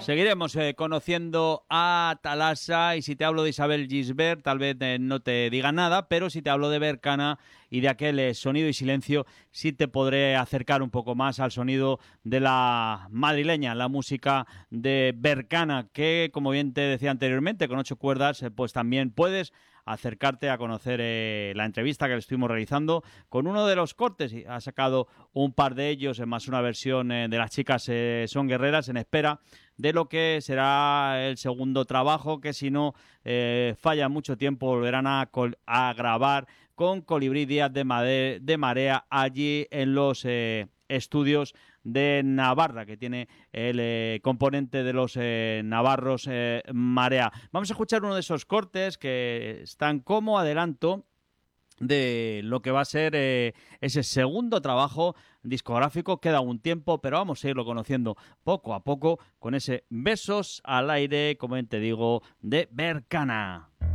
Seguiremos conociendo a Thalassa, y si te hablo de Isabel Gisbert tal vez no te diga nada, pero si te hablo de Berkana y de aquel Sonido y Silencio, sí te podré acercar un poco más al sonido de la madrileña, la música de Berkana, que como bien te decía anteriormente, con 8 cuerdas, pues también puedes acercarte a conocer la entrevista que le estuvimos realizando con uno de los cortes, y ha sacado un par de ellos, más una versión de Las chicas son guerreras, en espera de lo que será el segundo trabajo, que si no falla mucho tiempo volverán a grabar con Colibrí Díaz de Marea allí en los estudios de Navarra, que tiene el componente de los navarros Marea. Vamos a escuchar uno de esos cortes que están como adelanto de lo que va a ser ese segundo trabajo discográfico. Queda un tiempo, pero vamos a irlo conociendo poco a poco con ese Besos al aire, como te digo, de Berkana.